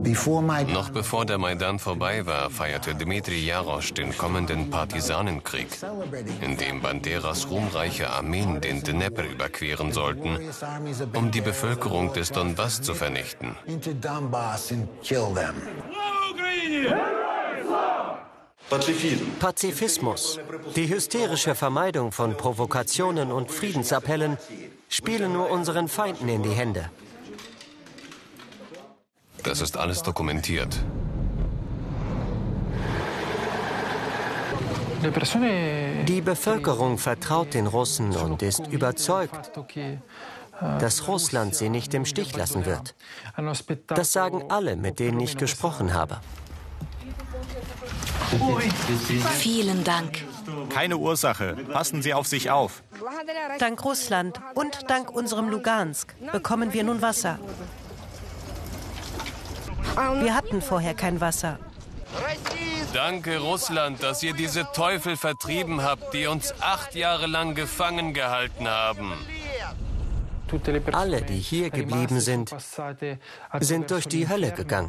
Noch bevor der Maidan vorbei war, feierte Dmitri Jarosch den kommenden Partisanenkrieg, in dem Banderas ruhmreiche Armeen den Dnepr überqueren sollten, um die Bevölkerung des Donbass zu vernichten. Pazifismus, die hysterische Vermeidung von Provokationen und Friedensappellen spielen nur unseren Feinden in die Hände. Das ist alles dokumentiert. Die Bevölkerung vertraut den Russen und ist überzeugt, dass Russland sie nicht im Stich lassen wird. Das sagen alle, mit denen ich gesprochen habe. Vielen Dank. Keine Ursache. Passen Sie auf sich auf. Dank Russland und dank unserem Lugansk bekommen wir nun Wasser. Wir hatten vorher kein Wasser. Danke, Russland, dass ihr diese Teufel vertrieben habt, die uns 8 Jahre lang gefangen gehalten haben. Alle, die hier geblieben sind, sind durch die Hölle gegangen.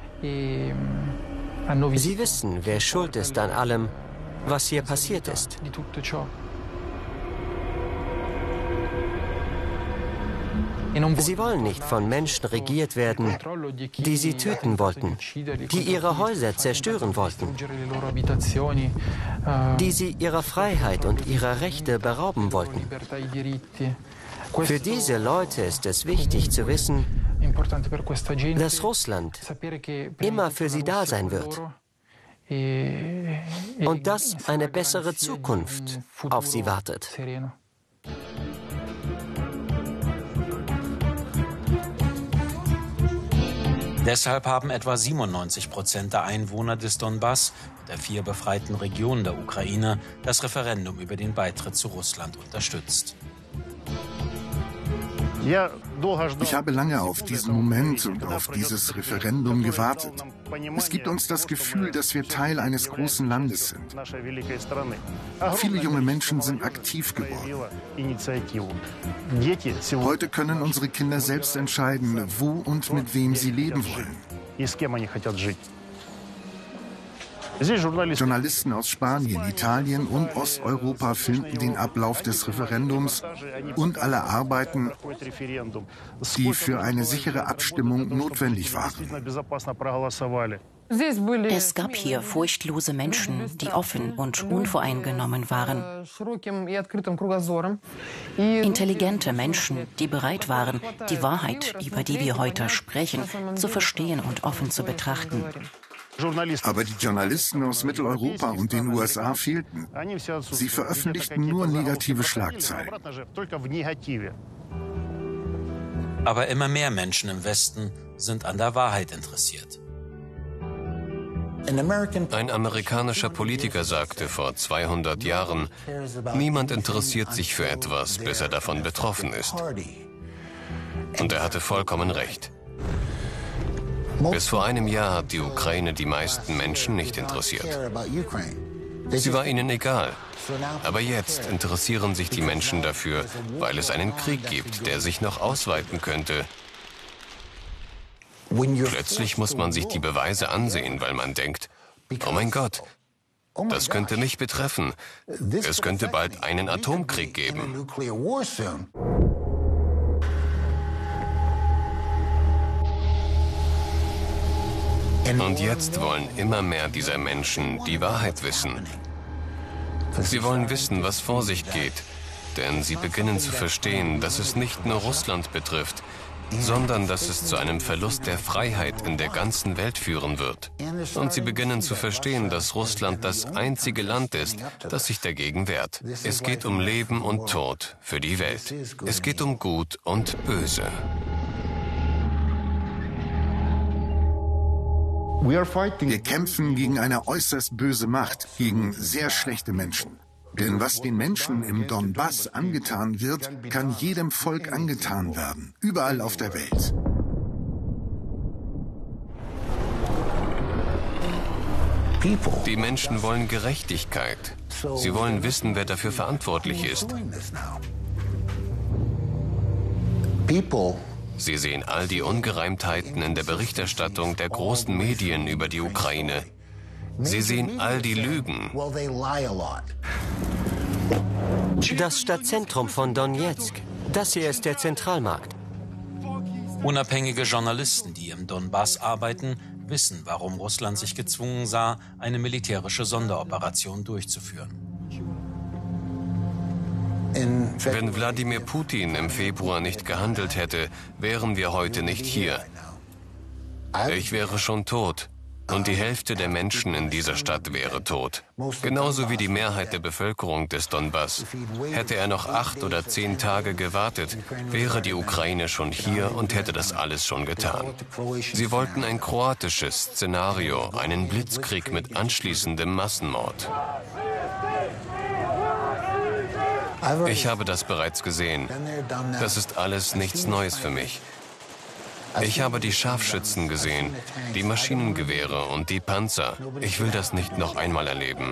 Sie wissen, wer schuld ist an allem, was hier passiert ist. Sie wollen nicht von Menschen regiert werden, die sie töten wollten, die ihre Häuser zerstören wollten, die sie ihrer Freiheit und ihrer Rechte berauben wollten. Für diese Leute ist es wichtig zu wissen, dass Russland immer für sie da sein wird und dass eine bessere Zukunft auf sie wartet. Deshalb haben etwa 97% der Einwohner des Donbass, der 4 befreiten Regionen der Ukraine, das Referendum über den Beitritt zu Russland unterstützt. Ich habe lange auf diesen Moment und auf dieses Referendum gewartet. Es gibt uns das Gefühl, dass wir Teil eines großen Landes sind. Viele junge Menschen sind aktiv geworden. Heute können unsere Kinder selbst entscheiden, wo und mit wem sie leben wollen. Journalisten aus Spanien, Italien und Osteuropa filmten den Ablauf des Referendums und alle Arbeiten, die für eine sichere Abstimmung notwendig waren. Es gab hier furchtlose Menschen, die offen und unvoreingenommen waren. Intelligente Menschen, die bereit waren, die Wahrheit, über die wir heute sprechen, zu verstehen und offen zu betrachten. Aber die Journalisten aus Mitteleuropa und den USA fehlten. Sie veröffentlichten nur negative Schlagzeilen. Aber immer mehr Menschen im Westen sind an der Wahrheit interessiert. Ein amerikanischer Politiker sagte vor 200 Jahren, niemand interessiert sich für etwas, bis er davon betroffen ist. Und er hatte vollkommen recht. Bis vor einem Jahr hat die Ukraine die meisten Menschen nicht interessiert. Sie war ihnen egal. Aber jetzt interessieren sich die Menschen dafür, weil es einen Krieg gibt, der sich noch ausweiten könnte. Plötzlich muss man sich die Beweise ansehen, weil man denkt, oh mein Gott, das könnte mich betreffen. Es könnte bald einen Atomkrieg geben. Und jetzt wollen immer mehr dieser Menschen die Wahrheit wissen. Sie wollen wissen, was vor sich geht, denn sie beginnen zu verstehen, dass es nicht nur Russland betrifft, sondern dass es zu einem Verlust der Freiheit in der ganzen Welt führen wird. Und sie beginnen zu verstehen, dass Russland das einzige Land ist, das sich dagegen wehrt. Es geht um Leben und Tod für die Welt. Es geht um Gut und Böse. Wir kämpfen gegen eine äußerst böse Macht, gegen sehr schlechte Menschen. Denn was den Menschen im Donbass angetan wird, kann jedem Volk angetan werden, überall auf der Welt. Die Menschen wollen Gerechtigkeit. Sie wollen wissen, wer dafür verantwortlich ist. Sie sehen all die Ungereimtheiten in der Berichterstattung der großen Medien über die Ukraine. Sie sehen all die Lügen. Das Stadtzentrum von Donezk, das hier ist der Zentralmarkt. Unabhängige Journalisten, die im Donbass arbeiten, wissen, warum Russland sich gezwungen sah, eine militärische Sonderoperation durchzuführen. Wenn Wladimir Putin im Februar nicht gehandelt hätte, wären wir heute nicht hier. Ich wäre schon tot. Und die Hälfte der Menschen in dieser Stadt wäre tot. Genauso wie die Mehrheit der Bevölkerung des Donbass. Hätte er noch 8 oder 10 Tage gewartet, wäre die Ukraine schon hier und hätte das alles schon getan. Sie wollten ein kroatisches Szenario, einen Blitzkrieg mit anschließendem Massenmord. Ich habe das bereits gesehen. Das ist alles nichts Neues für mich. Ich habe die Scharfschützen gesehen, die Maschinengewehre und die Panzer. Ich will das nicht noch einmal erleben.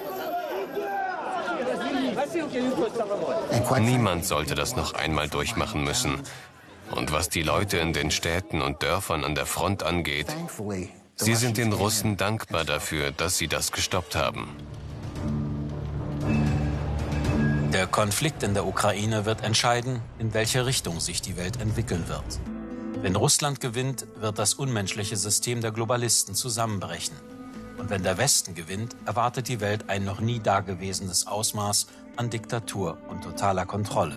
Niemand sollte das noch einmal durchmachen müssen. Und was die Leute in den Städten und Dörfern an der Front angeht, sie sind den Russen dankbar dafür, dass sie das gestoppt haben. Der Konflikt in der Ukraine wird entscheiden, in welche Richtung sich die Welt entwickeln wird. Wenn Russland gewinnt, wird das unmenschliche System der Globalisten zusammenbrechen. Und wenn der Westen gewinnt, erwartet die Welt ein noch nie dagewesenes Ausmaß an Diktatur und totaler Kontrolle.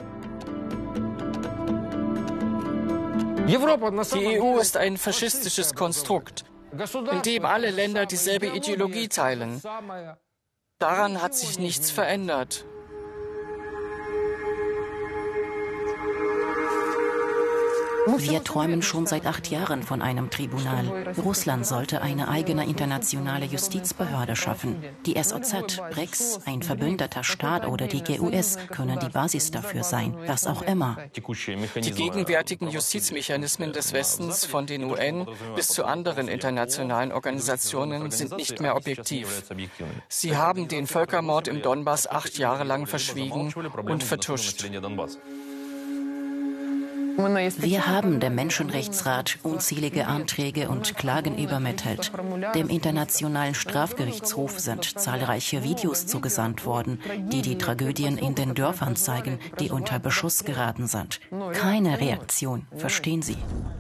Die EU ist ein faschistisches Konstrukt, in dem alle Länder dieselbe Ideologie teilen. Daran hat sich nichts verändert. Wir träumen schon seit 8 Jahren von einem Tribunal. Russland sollte eine eigene internationale Justizbehörde schaffen. Die SOZ, BRICS, ein verbündeter Staat oder die GUS können die Basis dafür sein, was auch immer. Die gegenwärtigen Justizmechanismen des Westens, von den UN bis zu anderen internationalen Organisationen, sind nicht mehr objektiv. Sie haben den Völkermord im Donbass 8 Jahre lang verschwiegen und vertuscht. Wir haben dem Menschenrechtsrat unzählige Anträge und Klagen übermittelt. Dem Internationalen Strafgerichtshof sind zahlreiche Videos zugesandt worden, die die Tragödien in den Dörfern zeigen, die unter Beschuss geraten sind. Keine Reaktion, verstehen Sie?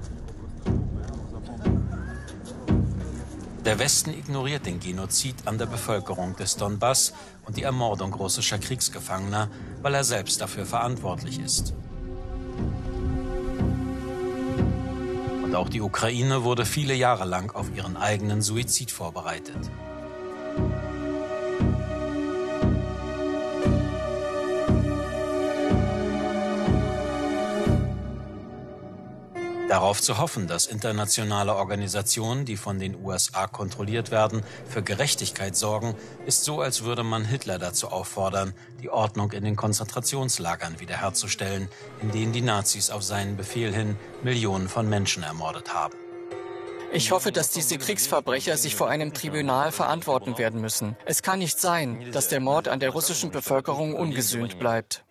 Der Westen ignoriert den Genozid an der Bevölkerung des Donbass und die Ermordung russischer Kriegsgefangener, weil er selbst dafür verantwortlich ist. Und auch die Ukraine wurde viele Jahre lang auf ihren eigenen Suizid vorbereitet. Darauf zu hoffen, dass internationale Organisationen, die von den USA kontrolliert werden, für Gerechtigkeit sorgen, ist so, als würde man Hitler dazu auffordern, die Ordnung in den Konzentrationslagern wiederherzustellen, in denen die Nazis auf seinen Befehl hin Millionen von Menschen ermordet haben. Ich hoffe, dass diese Kriegsverbrecher sich vor einem Tribunal verantworten werden müssen. Es kann nicht sein, dass der Mord an der russischen Bevölkerung ungesühnt bleibt.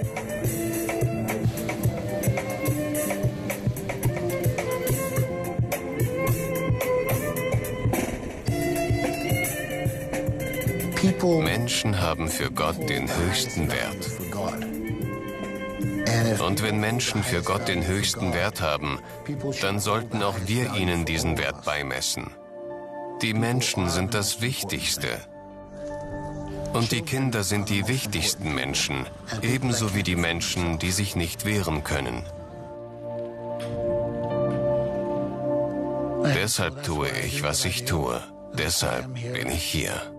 Menschen haben für Gott den höchsten Wert. Und wenn Menschen für Gott den höchsten Wert haben, dann sollten auch wir ihnen diesen Wert beimessen. Die Menschen sind das Wichtigste. Und die Kinder sind die wichtigsten Menschen, ebenso wie die Menschen, die sich nicht wehren können. Deshalb tue ich, was ich tue. Deshalb bin ich hier.